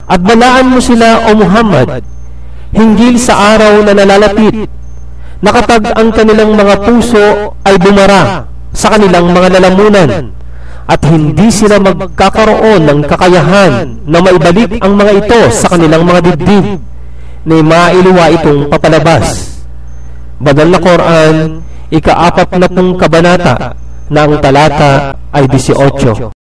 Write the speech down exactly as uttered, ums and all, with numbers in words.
At balaan mo sila, O Muhammad, hinggil sa araw na nalalapit, na kapag ang kanilang mga puso ay bumara sa kanilang mga lalamunan, at hindi sila magkakaroon ng kakayahan na maibalik ang mga ito sa kanilang mga dibdib, na mailuwa itong papalabas. Banal na Quran, ika-apat na pong kabanata, na ang talata ay eighteen.